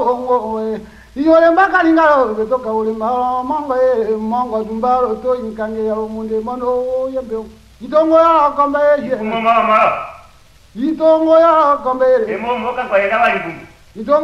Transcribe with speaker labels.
Speaker 1: Iyole mbakalinga betoka ule mango dumbaro to inkange ya munde mono yembe itongo ya kambe ye
Speaker 2: mama
Speaker 1: itongo ya kambe
Speaker 2: emo moka kwa enda wali
Speaker 1: itongo